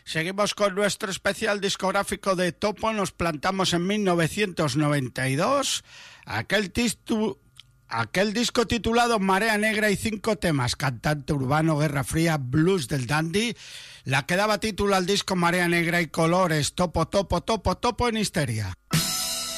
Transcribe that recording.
Seguimos con nuestro especial discográfico de Topo. Nos plantamos en 1992. Aquel disco titulado Marea Negra y 5 temas. Cantante urbano, Guerra Fría, blues del dandy. La que daba título al disco Marea Negra y colores. Topo, topo, topo, topo en Histeria.